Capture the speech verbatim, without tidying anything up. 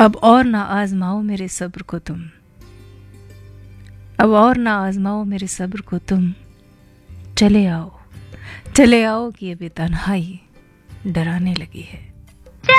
अब और ना आजमाओ मेरे सब्र को तुम, अब और ना आजमाओ मेरे सब्र को तुम। चले आओ, चले आओ कि ये बेतन्हाई डराने लगी है।